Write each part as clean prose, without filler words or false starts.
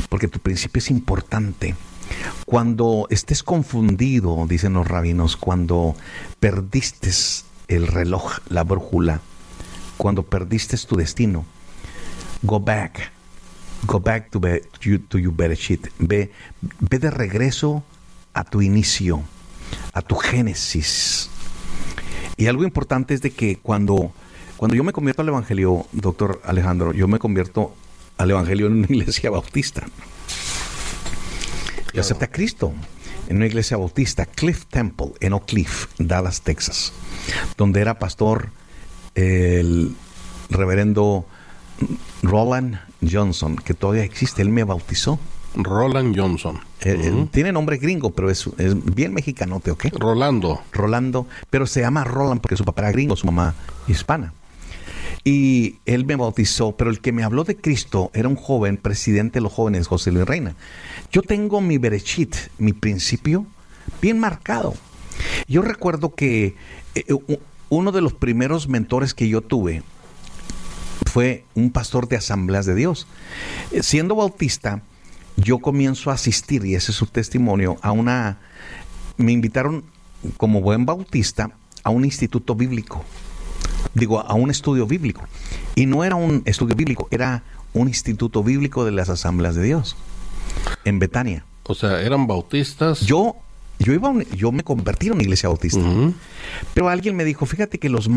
porque tu principio es importante. Cuando estés confundido, dicen los rabinos, cuando perdiste el reloj, la brújula, cuando perdiste tu destino, go back to your Bereshit. Ve de regreso a tu inicio, a tu génesis. Y algo importante es de que cuando yo me convierto al evangelio, doctor Alejandro, yo me convierto al evangelio en una iglesia bautista. Yo acepté a Cristo en una iglesia bautista, Cliff Temple, en Oak Cliff, Dallas, Texas, donde era pastor el reverendo Roland Johnson, que todavía existe. Él me bautizó. Roland Johnson. Tiene nombre gringo, pero es bien mexicanote, ¿ok? Rolando, pero se llama Roland porque su papá era gringo, su mamá hispana. Y él me bautizó, pero el que me habló de Cristo era un joven, presidente de los jóvenes, José Luis Reina. Yo tengo mi Bereshit, mi principio, bien marcado. Yo recuerdo que uno de los primeros mentores que yo tuve fue un pastor de Asambleas de Dios. Siendo bautista, yo comienzo a asistir, y ese es su testimonio, me invitaron como buen bautista a un instituto bíblico. A un estudio bíblico. Y no era un estudio bíblico, era un instituto bíblico de las Asambleas de Dios en Betania. O sea, eran bautistas. Yo me convertí en una iglesia bautista. Pero alguien me dijo, fíjate que los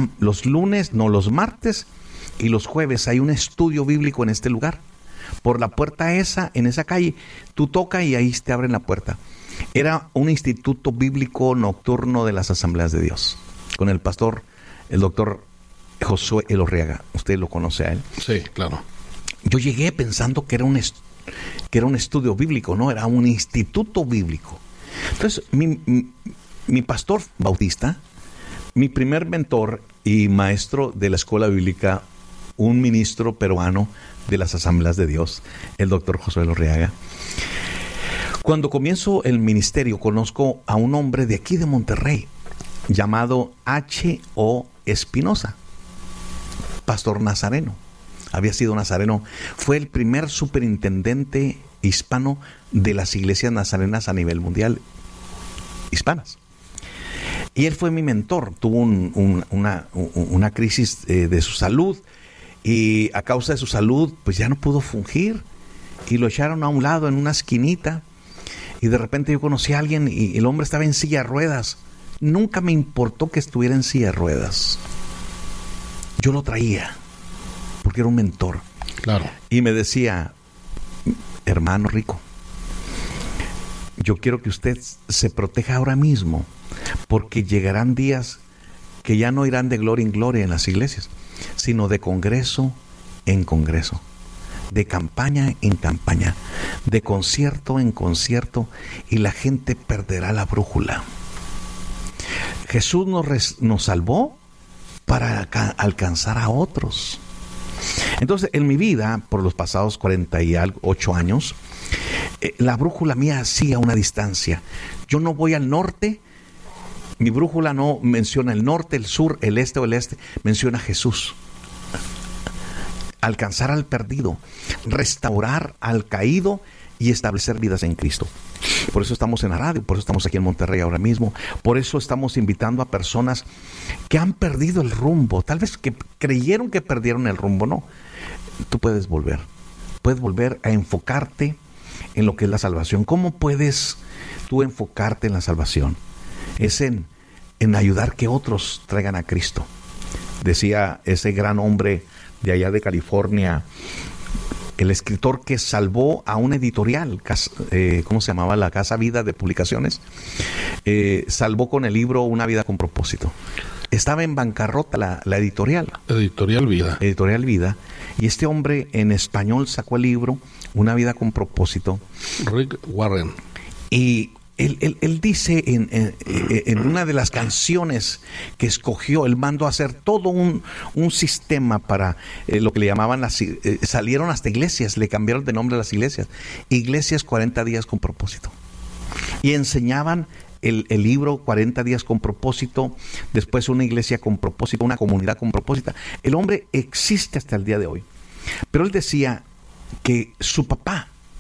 martes y los jueves hay un estudio bíblico en este lugar. Por la puerta esa, en esa calle, tú tocas y ahí te abren la puerta. Era un instituto bíblico nocturno de las Asambleas de Dios, con el pastor, el doctor Josué Elorriaga. ¿Usted lo conoce a él? Sí, claro. Yo llegué pensando que era un estudio bíblico, no, era un instituto bíblico. Entonces, mi pastor bautista, mi primer mentor y maestro de la escuela bíblica, un ministro peruano de las Asambleas de Dios, el doctor Josué Elorriaga. Cuando comienzo el ministerio, conozco a un hombre de aquí de Monterrey, llamado H.O. Espinosa, pastor nazareno. Había sido nazareno, fue el primer superintendente hispano de las iglesias nazarenas a nivel mundial, hispanas. Y él fue mi mentor. Tuvo una crisis de su salud, y a causa de su salud pues ya no pudo fungir, y lo echaron a un lado en una esquinita, y de repente yo conocí a alguien y el hombre estaba en silla de ruedas. Nunca me importó que estuviera en silla de ruedas. Yo lo traía porque era un mentor. Claro. Y me decía, hermano rico, yo quiero que usted se proteja ahora mismo, porque llegarán días que ya no irán de gloria en gloria en las iglesias, sino de congreso en congreso, de campaña en campaña, de concierto en concierto, y la gente perderá la brújula. Jesús nos salvó para alcanzar a otros. Entonces, en mi vida, por los pasados 48 años, la brújula mía sigue a una distancia. Yo no voy al norte. Mi brújula no menciona el norte, el sur, el este o el este. Menciona a Jesús. Alcanzar al perdido, restaurar al caído y establecer vidas en Cristo. Por eso estamos en la radio, por eso estamos aquí en Monterrey ahora mismo, por eso estamos invitando a personas que han perdido el rumbo, tal vez que creyeron que perdieron el rumbo. No, tú puedes volver a enfocarte en lo que es la salvación. ¿Cómo puedes tú enfocarte en la salvación? Es en ayudar que otros traigan a Cristo. Decía ese gran hombre de allá de California, el escritor que salvó a una editorial, ¿cómo se llamaba? La Casa Vida de Publicaciones. Salvó con el libro Una Vida con Propósito. Estaba en bancarrota la editorial. Editorial Vida. Editorial Vida. Y este hombre en español sacó el libro Una Vida con Propósito. Rick Warren. Y él dice en una de las canciones que escogió, él mandó a hacer todo un sistema para lo que le llamaban salieron hasta iglesias, le cambiaron de nombre a las iglesias. Iglesias 40 días con propósito. Y enseñaban el libro 40 días con propósito, después una iglesia con propósito, una comunidad con propósito. El hombre existe hasta el día de hoy. Pero él decía que su papá